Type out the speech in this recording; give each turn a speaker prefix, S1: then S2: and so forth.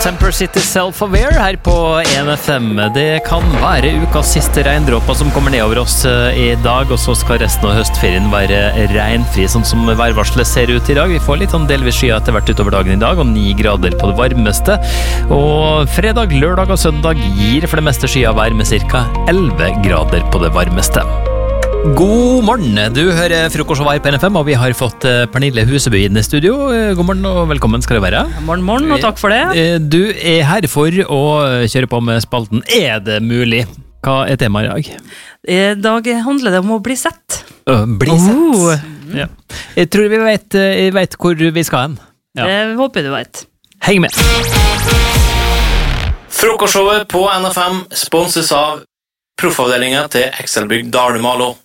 S1: Temper City Self-Aware her på NFM. Det kan være ukas siste regndråper som kommer ned over oss i dag, og så skal resten av høstferien være regnfri, sånn som værvarselet ser ut i dag. Vi får litt sånn delvis skyer etter hvert utover dagen i dag, og 9 grader på det varmeste. Og fredag, lørdag og søndag gir for det meste skyer vær med cirka 11 grader på det varmeste. God morgen, du hører Frokost her på NFM, og vi har fått Pernille Huseby inn i studio. God morgen og velkommen skal du være.
S2: Morgen, og takk for det.
S1: Du er her for å kjøre på med spalten Er det mulig? Hva er temaet i dag?
S2: I dag handler det om å bli sett.
S1: Bli sett. Ja. Jeg tror vi vet hvor vi skal hen. Ja.
S2: Det håper du vet.
S1: Heng med.
S3: Frokostshowet på NFM sponses av proffavdelingen til Excelbygg Dalum Malo.